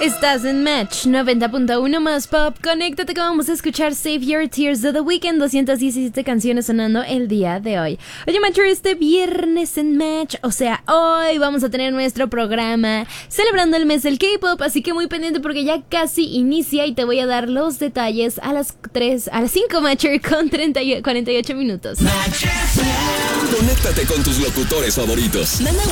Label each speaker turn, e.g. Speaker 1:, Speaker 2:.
Speaker 1: Estás en Match 90.1 más pop. Conéctate que vamos a escuchar Save Your Tears de The Weeknd. 217 canciones sonando el día de hoy. Oye, Matcher, este viernes en Match, o sea, hoy vamos a tener nuestro programa celebrando el mes del K-pop. Así que muy pendiente porque ya casi inicia y te voy a dar los detalles a las 5, Matcher, con 48 minutos.
Speaker 2: Conéctate con tus locutores favoritos.
Speaker 3: Manda